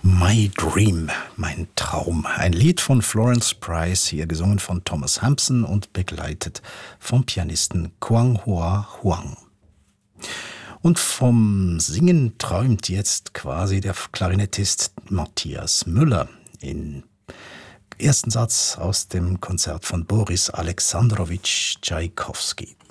My Dream, mein Traum. Ein Lied von Florence Price, hier gesungen von Thomas Hampson und begleitet vom Pianisten Quang Hoa Huang. Und vom Singen träumt jetzt quasi der Klarinettist Matthias Müller im ersten Satz aus dem Konzert von Boris Alexandrowitsch Tschaikowski.